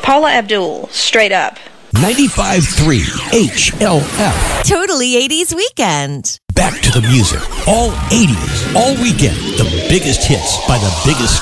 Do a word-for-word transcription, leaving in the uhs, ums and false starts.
Paula Abdul, Straight Up. ninety-five point three H L F. Totally eighties Weekend. Back to the music. All eighties, all weekend. The biggest hits by the biggest